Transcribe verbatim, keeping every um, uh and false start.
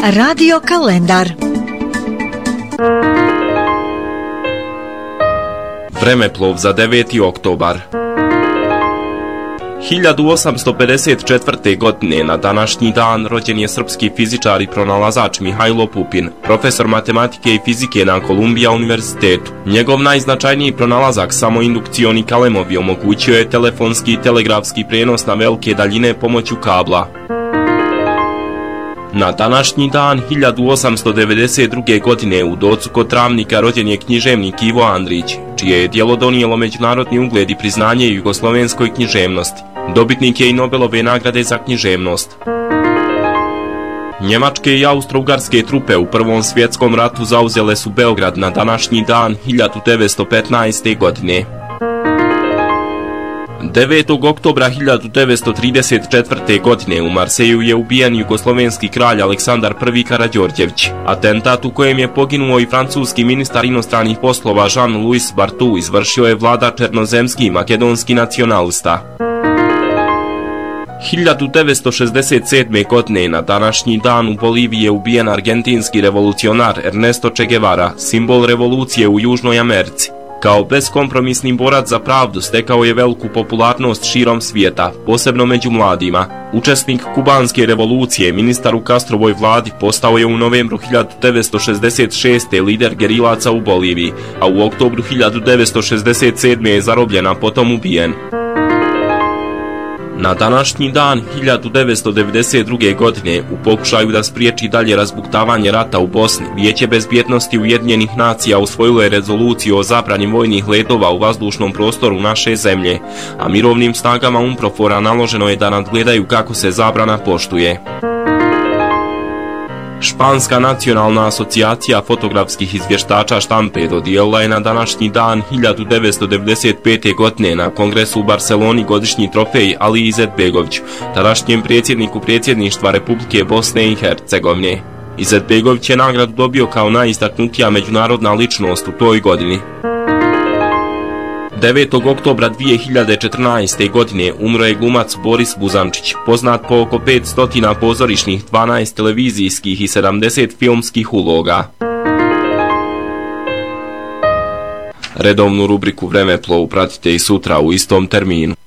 Radio kalendar. Vremeplov za deveti oktobar. hiljadu osamsto pedeset četvrte. godine na današnji dan rođen je srpski fizičar i pronalazač Mihajlo Pupin, profesor matematike i fizike na Columbia univerzitetu. Njegov najznačajniji pronalazak, samoindukcioni kalemovi, omogućio je telefonski i telegrafski prenos na velike daljine pomoću kabla. Na današnji dan hiljadu osamsto devedeset druge. godine u Docu kod Travnika rođen je književnik Ivo Andrić, čije je djelo donijelo međunarodni ugled i priznanje jugoslovenskoj književnosti. Dobitnik je i Nobelove nagrade za književnost. Njemačke i austro-ugarske trupe u Prvom svjetskom ratu zauzele su Beograd na današnji dan hiljadu devetsto petnaeste. godine. devetog oktobra hiljadu devetsto trideset četvrte. godine u Marseju je ubijen jugoslovenski kralj Aleksandar prvi Karađorđević. Atentat u kojem je poginuo i francuski ministar inostranih poslova Jean-Louis Barthou izvršio je vlada černozemski makedonski nacionalista. hiljadu devetsto šezdeset sedme. godine na današnji dan u Boliviji je ubijen argentinski revolucionar Ernesto Che Guevara, simbol revolucije u Južnoj Americi. Kao beskompromisni borac za pravdu stekao je veliku popularnost širom svijeta, posebno među mladima. Učesnik kubanske revolucije, ministar u Castrovoj vladi, postao je u novembru hiljadu devetsto šezdeset šeste. lider gerilaca u Boliviji, a u oktobru hiljadu devetsto šezdeset sedme. je zarobljen, a potom ubijen. Na današnji dan hiljadu devetsto devedeset druge. godine u pokušaju da spriječi dalje razbuktavanje rata u Bosni, Vijeće bezbjednosti Ujedinjenih nacija usvojilo je rezoluciju o zabrani vojnih letova u vazdušnom prostoru naše zemlje, a mirovnim snagama UNPROFOR-a naloženo je da nadgledaju kako se zabrana poštuje. Španska nacionalna asocijacija fotografskih izvještača štampe dodijelila je na današnji dan hiljadu devetsto devedeset pete. godine na kongresu u Barceloni godišnji trofej Aliji Izetbegoviću, tadašnjem predsjedniku predsjedništva Republike Bosne i Hercegovine. Izetbegović je nagradu dobio kao najistaknutija međunarodna ličnost u toj godini. devetog oktobra dvije hiljade četrnaeste. godine umro je glumac Boris Buzančić, poznat po oko petsto pozorišnih, dvanaest televizijskih i sedamdeset filmskih uloga. Redovnu rubriku Vremeplov pratite i sutra u istom terminu.